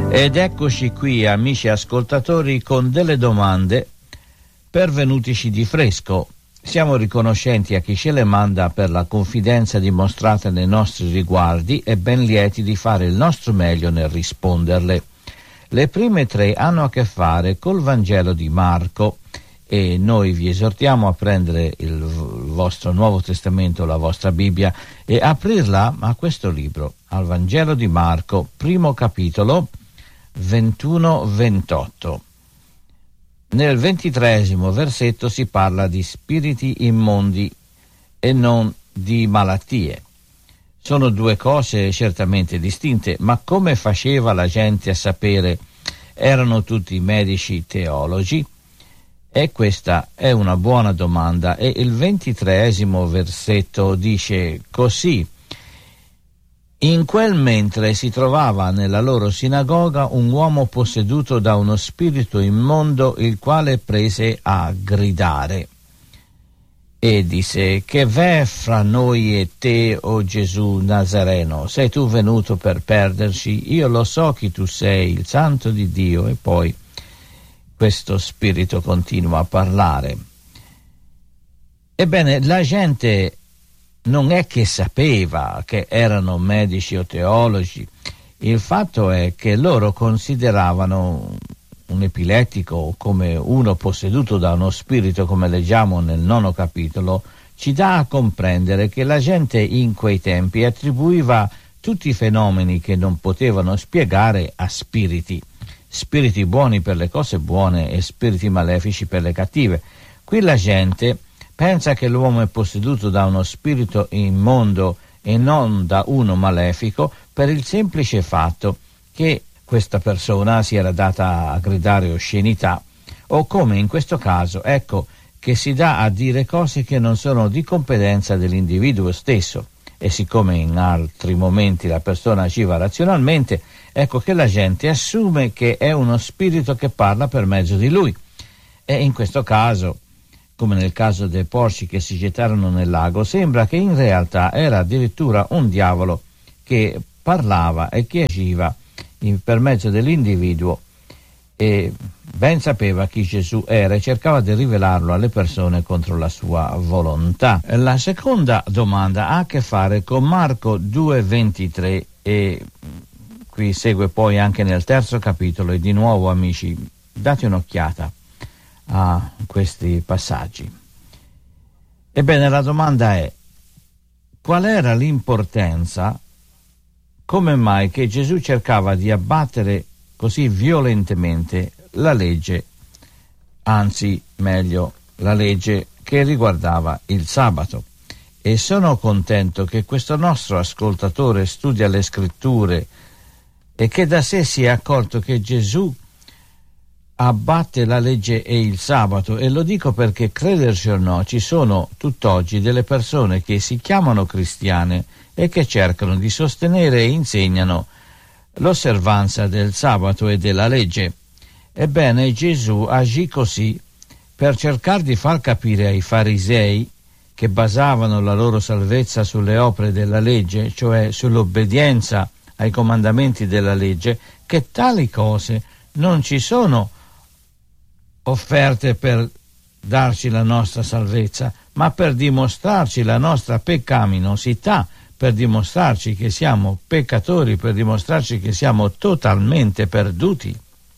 Ed eccoci qui, amici ascoltatori, con delle domande pervenutici di fresco. Siamo riconoscenti a chi ce le manda per la confidenza dimostrata nei nostri riguardi e ben lieti di fare il nostro meglio nel risponderle. Le prime tre hanno a che fare col Vangelo di Marco e noi vi esortiamo a prendere il vostro Nuovo Testamento, la vostra Bibbia, e aprirla a questo libro, al Vangelo di Marco, primo capitolo, 21-28. Nel 23° versetto si parla di spiriti immondi e non di malattie. Sono due cose certamente distinte, ma come faceva la gente a sapere? Erano tutti medici teologi? E questa è una buona domanda, e il 23° versetto dice così: in quel mentre si trovava nella loro sinagoga un uomo posseduto da uno spirito immondo, il quale prese a gridare e disse: che v'è fra noi e te, o Gesù Nazareno? Sei tu venuto per perderci? Io lo so chi tu sei, il Santo di Dio. E poi questo spirito continua a parlare. Ebbene, la gente non è che sapeva che erano medici o teologi. Il fatto è che loro consideravano un epilettico come uno posseduto da uno spirito, come leggiamo nel 9° capitolo, ci dà a comprendere che la gente in quei tempi attribuiva tutti i fenomeni che non potevano spiegare a spiriti buoni per le cose buone e spiriti malefici per le cattive. Qui la gente pensa che l'uomo è posseduto da uno spirito immondo e non da uno malefico, per il semplice fatto che questa persona si era data a gridare oscenità, o come in questo caso, ecco, che si dà a dire cose che non sono di competenza dell'individuo stesso. E siccome in altri momenti la persona agiva razionalmente, ecco che la gente assume che è uno spirito che parla per mezzo di lui. E in questo caso, come nel caso dei porci che si gettarono nel lago, sembra che in realtà era addirittura un diavolo che parlava e che agiva per mezzo dell'individuo, e ben sapeva chi Gesù era e cercava di rivelarlo alle persone contro la sua volontà. La seconda domanda ha a che fare con Marco 2,23 e qui segue poi anche nel 3° capitolo, e di nuovo, amici, date un'occhiata a questi passaggi. Ebbene, la domanda è: qual era l'importanza, come mai che Gesù cercava di abbattere così violentemente la legge, anzi meglio la legge che riguardava il sabato? E sono contento che questo nostro ascoltatore studia le scritture e che da sé si è accorto che Gesù abbatte la legge e il sabato. E lo dico perché, crederci o no, ci sono tutt'oggi delle persone che si chiamano cristiane e che cercano di sostenere e insegnano l'osservanza del sabato e della legge. Ebbene, Gesù agì così per cercare di far capire ai farisei, che basavano la loro salvezza sulle opere della legge, cioè sull'obbedienza ai comandamenti della legge, che tali cose non ci sono offerte per darci la nostra salvezza, ma per dimostrarci la nostra peccaminosità, per dimostrarci che siamo peccatori, per dimostrarci che siamo totalmente perduti.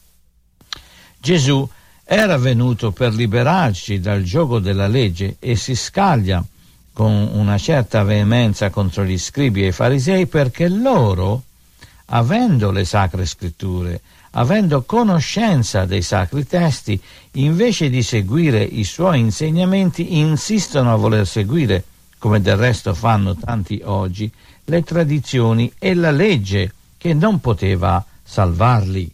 Gesù era venuto per liberarci dal giogo della legge e si scaglia con una certa veemenza contro gli scribi e i farisei, perché loro, avendo le sacre scritture, avendo conoscenza dei sacri testi, invece di seguire i suoi insegnamenti, insistono a voler seguire, come del resto fanno tanti oggi, le tradizioni e la legge che non poteva salvarli.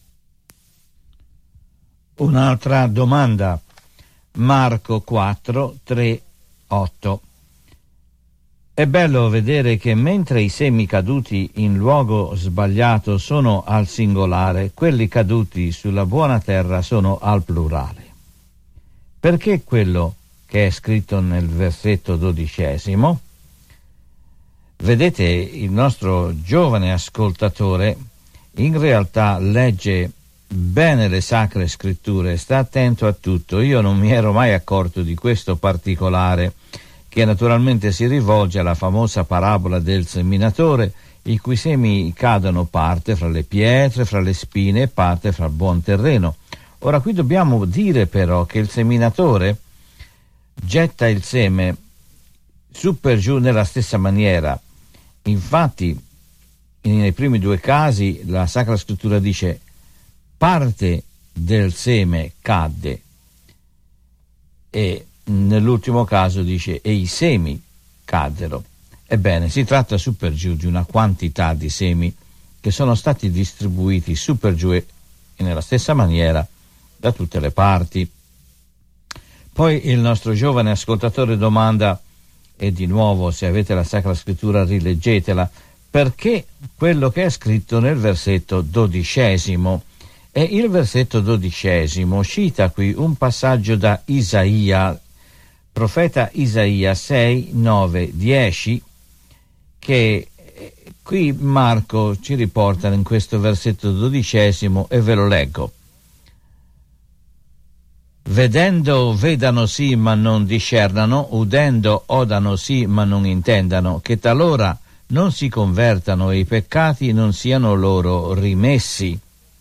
Un'altra domanda. Marco 4, 3, 8. È bello vedere che mentre i semi caduti in luogo sbagliato sono al singolare, quelli caduti sulla buona terra sono al plurale. Perché quello che è scritto nel versetto 12? Vedete, il nostro giovane ascoltatore in realtà legge bene le sacre scritture, sta attento a tutto. Io non mi ero mai accorto di questo particolare, che naturalmente si rivolge alla famosa parabola del seminatore, i cui semi cadono parte fra le pietre, fra le spine e parte fra il buon terreno. Ora qui dobbiamo dire però che il seminatore getta il seme su per giù nella stessa maniera. Infatti nei primi due casi la Sacra Scrittura dice parte del seme cadde, e nell'ultimo caso dice e i semi caddero. Ebbene, si tratta su per giù di una quantità di semi che sono stati distribuiti su per giù e nella stessa maniera da tutte le parti. Poi il nostro giovane ascoltatore domanda, e di nuovo se avete la Sacra Scrittura rileggetela, perché quello che è scritto nel versetto 12. E il versetto 12 cita qui un passaggio da Isaia, profeta Isaia 6, 9, 10, che qui Marco ci riporta in questo versetto 12 e ve lo leggo. Vedendo vedano sì ma non discernano, udendo odano sì ma non intendano, che talora non si convertano e i peccati non siano loro rimessi.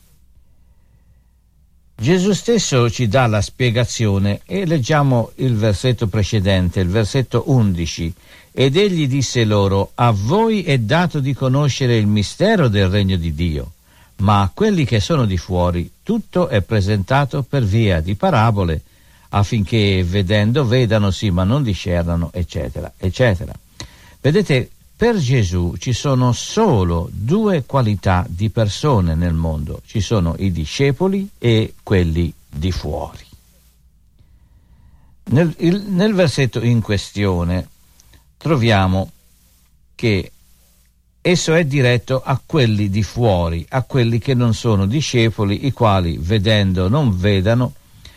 Gesù stesso ci dà la spiegazione e leggiamo il versetto precedente, il versetto 11. Ed egli disse loro: a voi è dato di conoscere il mistero del regno di Dio, ma a quelli che sono di fuori tutto è presentato per via di parabole, affinché vedendo vedano sì ma non discernano, eccetera, eccetera. Vedete, per Gesù ci sono solo due qualità di persone nel mondo: ci sono i discepoli e quelli di fuori. Nel versetto in questione troviamo che esso è diretto a quelli di fuori, a quelli che non sono discepoli, i quali vedendo non vedano,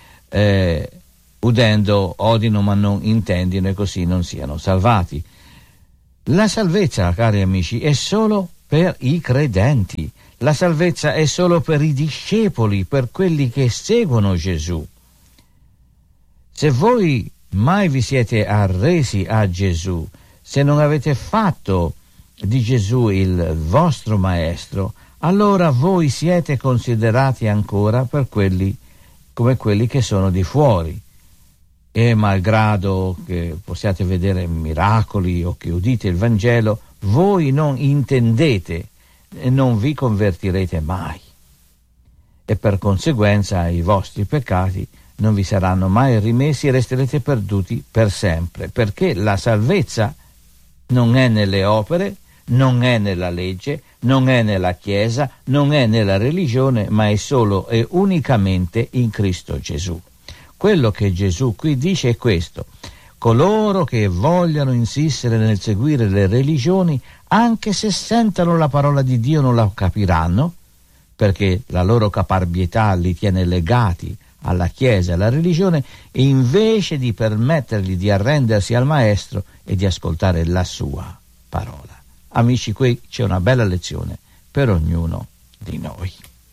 udendo odino ma non intendino, e così non siano salvati. La salvezza, cari amici, è solo per i credenti. La salvezza è solo per i discepoli, per quelli che seguono Gesù. Se voi mai vi siete arresi a Gesù, se non avete fatto di Gesù il vostro maestro, allora voi siete considerati ancora per quelli come quelli che sono di fuori. E malgrado che possiate vedere miracoli o che udite il Vangelo, voi non intendete e non vi convertirete mai. E per conseguenza i vostri peccati non vi saranno mai rimessi e resterete perduti per sempre, perché la salvezza non è nelle opere, non è nella legge, non è nella Chiesa, non è nella religione, ma è solo e unicamente in Cristo Gesù. Quello che Gesù qui dice è questo: coloro che vogliano insistere nel seguire le religioni, anche se sentono la parola di Dio, non la capiranno, perché la loro caparbietà li tiene legati alla Chiesa e alla religione, e invece di permettergli di arrendersi al Maestro e di ascoltare la sua parola. Amici, qui c'è una bella lezione per ognuno di noi.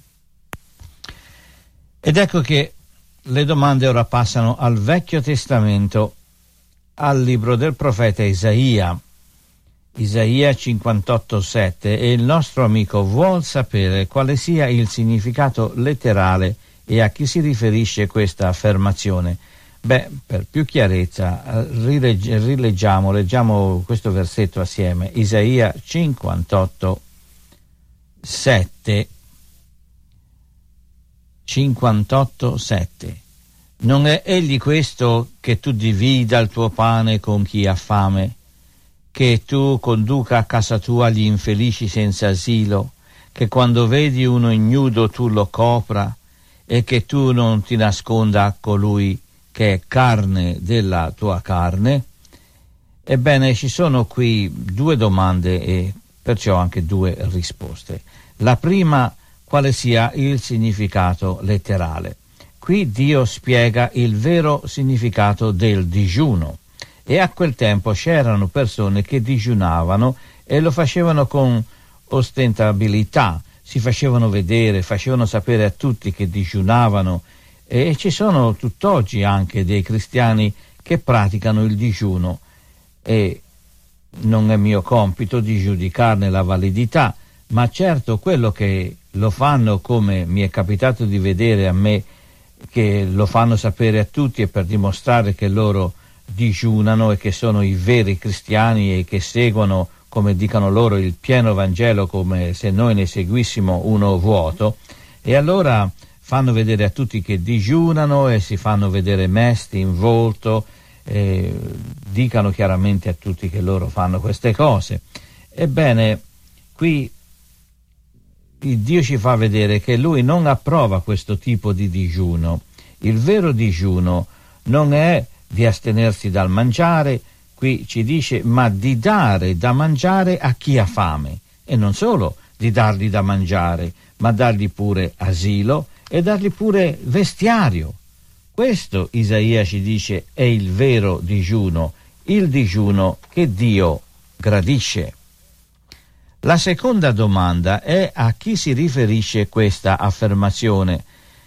Ed ecco che le domande ora passano al Vecchio Testamento, al libro del profeta Isaia, Isaia 58,7, e il nostro amico vuol sapere quale sia il significato letterale e a chi si riferisce questa affermazione. Beh, per più chiarezza leggiamo questo versetto assieme. Isaia 58,7. 58,7. Non è egli questo che tu divida il tuo pane con chi ha fame, che tu conduca a casa tua gli infelici senza asilo, che quando vedi uno ignudo tu lo copra, e che tu non ti nasconda a colui che è carne della tua carne? Ebbene, ci sono qui due domande e perciò anche due risposte. La prima: quale sia il significato letterale. Qui Dio spiega il vero significato del digiuno, e a quel tempo c'erano persone che digiunavano e lo facevano con ostentabilità, si facevano vedere, facevano sapere a tutti che digiunavano, e ci sono tutt'oggi anche dei cristiani che praticano il digiuno, e non è mio compito di giudicarne la validità, ma certo quello che lo fanno, come mi è capitato di vedere a me, che lo fanno sapere a tutti, e per dimostrare che loro digiunano e che sono i veri cristiani e che seguono, come dicono loro, il pieno Vangelo, come se noi ne seguissimo uno vuoto. E allora fanno vedere a tutti che digiunano e si fanno vedere mesti in volto, dicano chiaramente a tutti che loro fanno queste cose. Ebbene, qui il Dio ci fa vedere che Lui non approva questo tipo di digiuno. Il vero digiuno non è di astenersi dal mangiare, qui ci dice, ma di dare da mangiare a chi ha fame, e non solo di dargli da mangiare, ma dargli pure asilo e dargli pure vestiario. Questo Isaia ci dice è il vero digiuno, il digiuno che Dio gradisce. La seconda domanda è a chi si riferisce questa affermazione,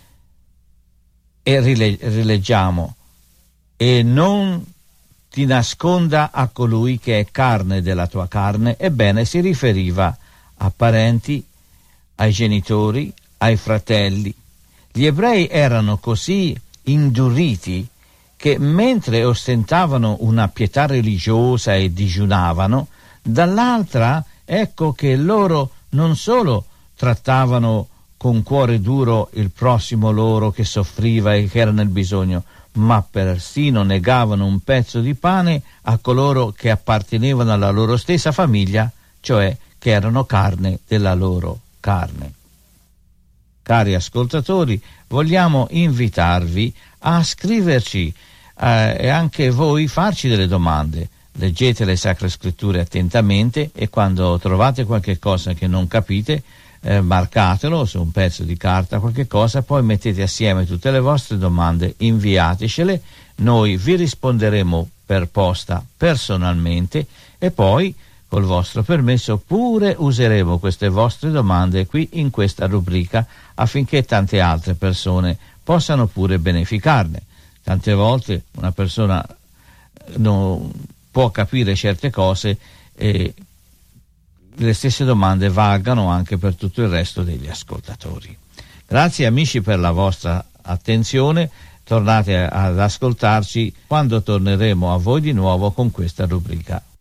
e rileggiamo: e non ti nasconda a colui che è carne della tua carne. Ebbene, si riferiva a parenti, ai genitori, ai fratelli. Gli ebrei erano così induriti che mentre ostentavano una pietà religiosa e digiunavano, dall'altra ecco che loro non solo trattavano con cuore duro il prossimo loro che soffriva e che era nel bisogno, ma persino negavano un pezzo di pane a coloro che appartenevano alla loro stessa famiglia, cioè che erano carne della loro carne. Cari ascoltatori, vogliamo invitarvi a scriverci e anche voi farci delle domande. Leggete le Sacre Scritture attentamente, e quando trovate qualche cosa che non capite, marcatelo su un pezzo di carta, qualche cosa, poi mettete assieme tutte le vostre domande, inviatecele, noi vi risponderemo per posta personalmente, e poi col vostro permesso pure useremo queste vostre domande qui in questa rubrica, affinché tante altre persone possano pure beneficarne. Tante volte una persona non può capire certe cose, e le stesse domande valgano anche per tutto il resto degli ascoltatori. Grazie amici per la vostra attenzione, tornate ad ascoltarci quando torneremo a voi di nuovo con questa rubrica.